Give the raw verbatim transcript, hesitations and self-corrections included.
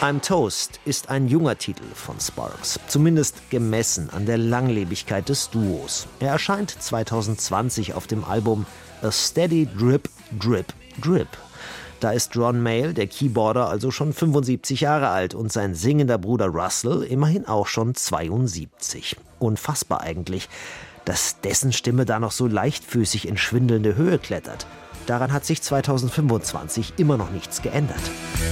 I'm Toast ist ein junger Titel von Sparks, zumindest gemessen an der Langlebigkeit des Duos. Er erscheint zwanzig zwanzig auf dem Album A Steady Drip, Drip, Drip. Da ist Ron Mael, der Keyboarder, also schon fünfundsiebzig Jahre alt und sein singender Bruder Russell immerhin auch schon zweiundsiebzig. Unfassbar eigentlich, dass dessen Stimme da noch so leichtfüßig in schwindelnde Höhe klettert. Daran hat sich zwanzig fünfundzwanzig immer noch nichts geändert.